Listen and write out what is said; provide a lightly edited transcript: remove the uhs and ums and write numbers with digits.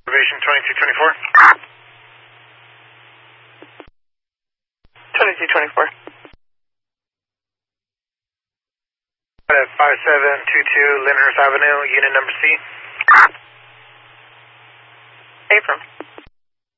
Reservation 2224. 2224. At 5722 Lyndhurst Avenue, unit number C. Affirm.